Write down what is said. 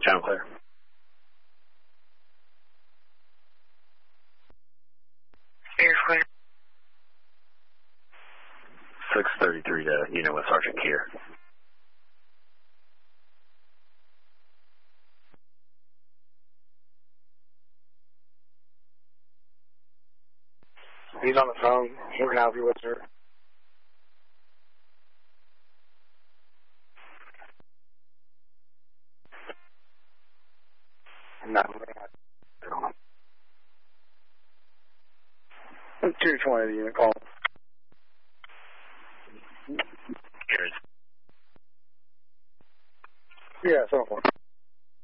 Channel clear. Air clear. 633 to unit with Sergeant Keir. He's on the phone. What can I help you with, sir? No. 220 unit call. Here is. Yeah, so far.